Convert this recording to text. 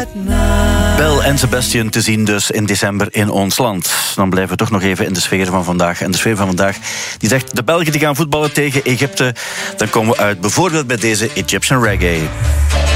Bel en Sebastian te zien dus in december in ons land. Dan blijven we toch nog even in de sfeer van vandaag. En de sfeer van vandaag die zegt: de Belgen die gaan voetballen tegen Egypte. Dan komen we uit bijvoorbeeld bij deze Egyptian Reggae.